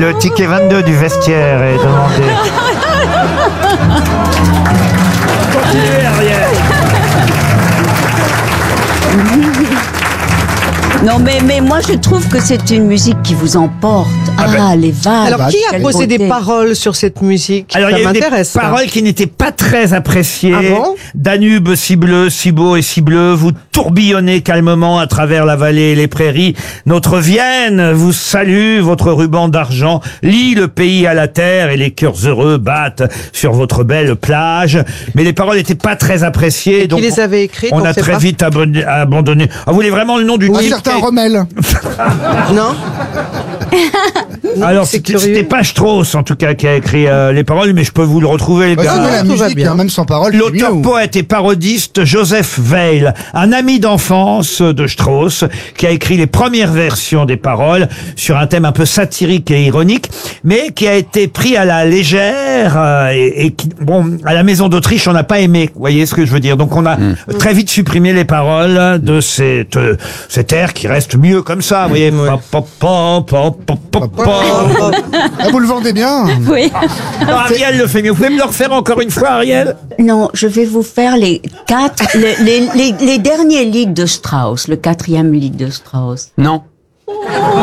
le ticket 22 du vestiaire est demandé. Continuez, Ariel. Non, mais moi, je trouve que c'est une musique qui vous emporte. Les vagues. Alors, qui a quelle posé des beauté. paroles sur cette musique? Alors, il Ça y a eu des m'intéresse. ça. paroles qui n'étaient pas très appréciées. Ah bon? Danube si bleu, si beau et si bleu, vous tourbillonnez calmement à travers la vallée et les prairies. Notre Vienne vous salue, votre ruban d'argent lie le pays à la terre et les cœurs heureux battent sur votre belle plage. Mais les paroles n'étaient pas très appréciées. Qui les avait écrites? On a sait très pas. vite abandonné. Ah, vous voulez vraiment le nom du Un type certain qui a- Rommel. Non. Alors, c'est c'était curieux. pas Strauss, en tout cas, qui a écrit les paroles, mais je peux vous le retrouver. Ouais, bien. mais la tout va musique, bien. hein, même sans parole, c'est L'auteur, mieux. poète et parodiste Joseph Weil, un ami d'enfance de Strauss, qui a écrit les premières versions des paroles sur un thème un peu satirique et ironique, mais qui a été pris à la légère et qui, bon, à la Maison d'Autriche, on n'a pas aimé. Vous voyez ce que je veux dire? Donc, on a très vite supprimé les paroles de cet air qui reste mieux comme ça. Vous voyez? Pa, pa, pa, pa, pa, pa, pa. Ah, vous le vendez bien. Oui. Non, Ariel le fait mieux. Vous pouvez me le refaire encore une fois, Ariel? Non, je vais vous faire les derniers ligues de Strauss, le 4e ligue de Strauss. Non.